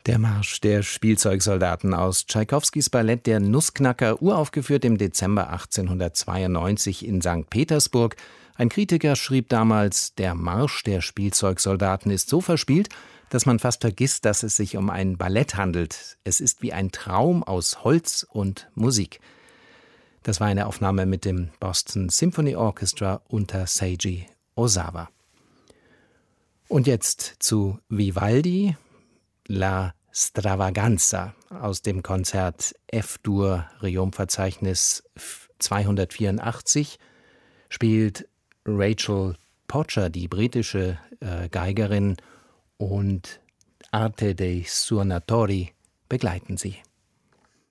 Der Marsch der Spielzeugsoldaten aus Tschaikowskis Ballett Der Nussknacker, uraufgeführt im Dezember 1892 in St. Petersburg. Ein Kritiker schrieb damals, der Marsch der Spielzeugsoldaten ist so verspielt, dass man fast vergisst, dass es sich um ein Ballett handelt. Es ist wie ein Traum aus Holz und Musik. Das war eine Aufnahme mit dem Boston Symphony Orchestra unter Seiji Ozawa. Und jetzt zu Vivaldi, La Stravaganza aus dem Konzert F-Dur Requiem-Verzeichnis 284 spielt Rachel Pocher, die britische Geigerin, und Arte dei Suonatori begleiten sie.